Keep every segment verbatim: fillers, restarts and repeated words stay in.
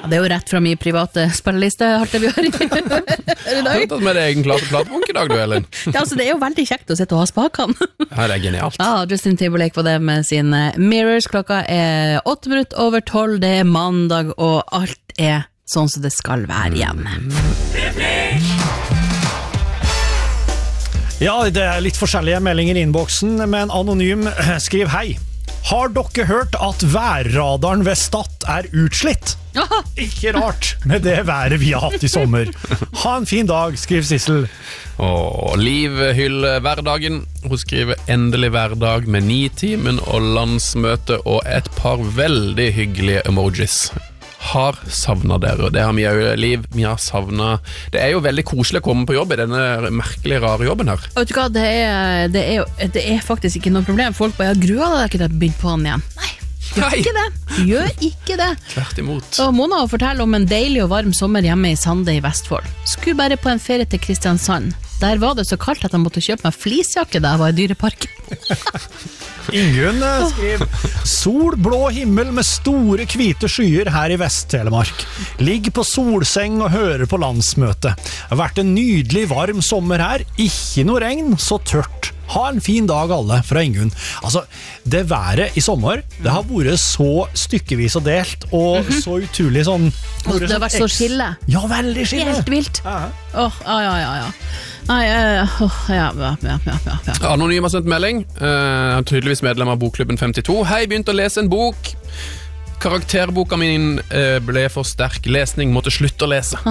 Det er jo rett fra min private spilleliste, alt det vi har i dag. Du har tatt med deg egen klart platebunk i dag, du, Elin. Ja, altså, det er jo veldig kjekt å sitte og ha spakene. Ja, det er genialt. Ja, Justin Timberlake var det med sin Mirrors. Klokka er åtte minutter over tolv, det er mandag, og alt er sånn som det skal være igjen. Ja, det er litt forskjellige meldinger i innboksen, men Anonym skriver hei. Har dere hørt at værradaren ved Stad er utslitt? Aha. Ikke rart med det været vi har hatt i sommer. Ha en fin dag, skriver Sissel. Og Liv hyller hverdagen. Hun skriver endelig hverdag med Nitimen og landsmøte og et par veldig hyggelige emojis. Har savnet dere, det har vi jo, Liv, vi har savnet. Det er jo veldig koselig å komme på jobb i denne merkelige, rare jobben her. Vet du hva, det er, det er, jo, det er faktisk ikke noe problem. Folk bare, jeg gruer deg ikke til å begynne på den igjen. Nei, gjør ikke det. Gjør ikke det. Tvert imot. Og Mona forteller om en deilig og varm sommer hjemme i Sande i Vestfold. Skulle bare på en ferie til Kristiansand. Der var det så kaldt at jeg måtte kjøpe meg flisjakke da jeg var i dyreparken. Ingunn skriver Sol, blå himmel med store hvite skyer her i Vest-Telemark. Ligg på solseng og hører på landsmøte. Det har vært en nydelig varm sommer her. Ikke noe regn, så tørt. Ha en fin dag alle, fra Ingunn. Altså, det været i sommer, det har vært så stykkevis og delt, og mm-hmm. så utrolig sånn... Og det har vært så skille. Ja, veldig skille. Helt vilt. Åh, uh-huh. oh, ja, ja, ja, ja. Nei, uh, oh, ja, ja, ja, ja, ja, ja. Anonym har sendt melding. Uh, tydeligvis medlem av Bokklubben femtito. Hei, begynte å lese en bok. Karakterboka min uh, ble for sterk lesning, måtte slutte å lese.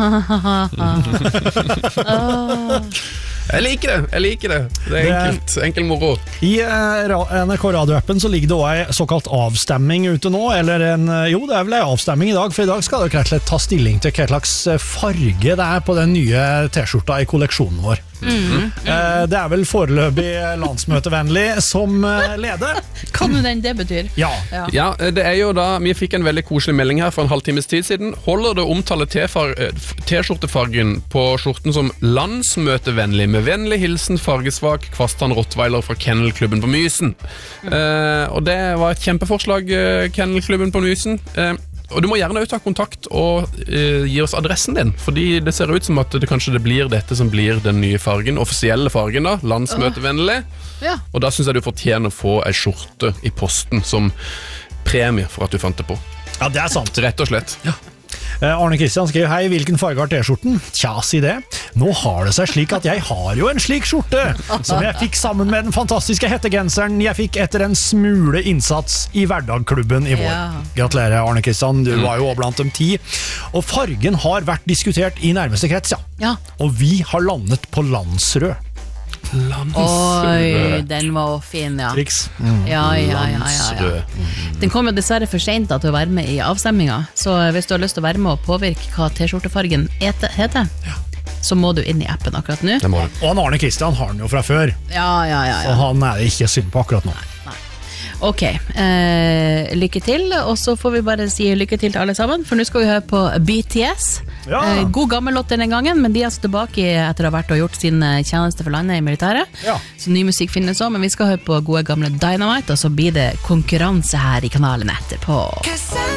Jeg liker det, jeg liker det. Det er enkelt, enkel moro. I uh, N R K radioappen så ligger det også en såkalt avstemming ute nå, eller en, jo, det er vel en avstemming i dag, for i dag skal dere rett og slett ta stilling til hva slags farge det er på den nye t-skjorta i kolleksjonen vår. Mm, mm. Uh, det er vel foreløpig landsmøtevennlig som uh, leder. Kan du den det betyr? Ja. ja. Ja, det er jo da, vi fikk en veldig koselig melding her for en halvtimes tid siden. Holder det å omtale t-skjortefargen på skjorten som landsmøtevennlig, med vennlig hilsen fargesvak Kvastan Rottweiler fra Kennelklubben på Mysen. Mm. Uh, og det var et kjempeforslag, uh, Kennelklubben på Mysen. Uh, Og du må gjerne ut ta kontakt og uh, gi oss adressen din, fordi det ser ut som at det kanskje det blir dette som blir den nye fargen, offisielle fargen da, landsmøtevennlig. Uh, ja. Og da synes jeg du fortjener å få en skjorte i posten som premie for at du fant det på. Ja, det er sant. Rett og slett. Ja. Arne Kristian skrev, hei, hvilken farge har t-skjorten? Tja, si det. Nå har det seg slik at jeg har jo en slik skjorte, som jeg fikk sammen med den fantastiske hettegenseren jeg fikk etter en smule innsats i Hverdagklubben i vår. Ja. Gratulerer, Arne Kristian, du var jo blant dem ti. Og fargen har vært diskutert i nærmeste krets, ja. ja. Og vi har landet på landsrød. Landsrød. Oi, den var fin, ja. Triks. Mm. Ja, ja, ja, ja, ja. Den kom jo dessverre for sent da, til å være med i avstemminga, så hvis du har lyst til å være med og påvirke hva t-skjortefargen heter, ja. så må du inn i appen akkurat nå. Det må du. Og Arne Kristian har den jo fra før, ja, ja, ja, ja. så han er det ikke synd på akkurat nå. Nei, nei. Ok, eh, lykke til, og så får vi bare si lykke til til alle sammen, for nå skal vi høre på B T S. Ja. Eh, god gammel låt denne gangen, men de er altså tilbake etter å ha vært og gjort sin tjeneste for landet i militæret. Ja. Så ny musikk finnes også, men vi skal høre på gode gamle Dynamite, og så blir det konkurranse her i kanalen etterpå.